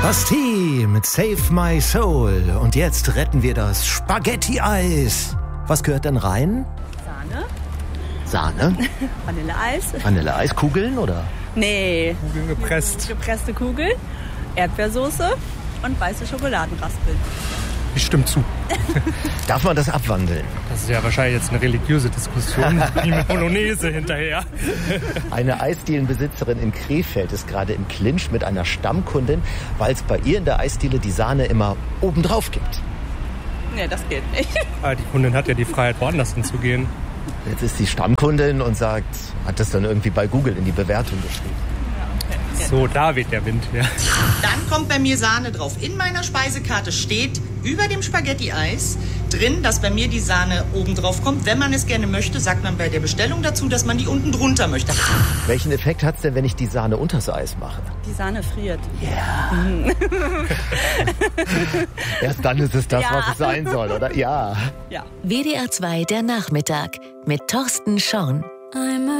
Bastille mit Save My Soul. Und jetzt retten wir das Spaghetti-Eis. Was gehört denn rein? Sahne? Vanilleeis. Vanilleeis, Kugeln oder? Nee. Kugeln gepresst. Gepresste Kugeln, Erdbeersoße und weiße Schokoladenraspeln. Ich stimme zu. Darf man das abwandeln? Das ist ja wahrscheinlich jetzt eine religiöse Diskussion, wie mit Bolognese hinterher. Eine Eisdielenbesitzerin in Krefeld ist gerade im Clinch mit einer Stammkundin, weil es bei ihr in der Eisdiele die Sahne immer obendrauf gibt. Nee, das geht nicht. Aber die Kundin hat ja die Freiheit, woanders hinzugehen. Jetzt ist sie Stammkundin und hat das dann irgendwie bei Google in die Bewertung geschrieben. So, da weht der Wind her. Dann kommt bei mir Sahne drauf. In meiner Speisekarte steht über dem Spaghetti-Eis drin, dass bei mir die Sahne oben drauf kommt. Wenn man es gerne möchte, sagt man bei der Bestellung dazu, dass man die unten drunter möchte. Welchen Effekt hat es denn, wenn ich die Sahne unters Eis mache? Die Sahne friert. Ja. Erst dann ist es das, was es sein soll, oder? Ja. Ja. WDR 2 der Nachmittag mit Thorsten Schorn.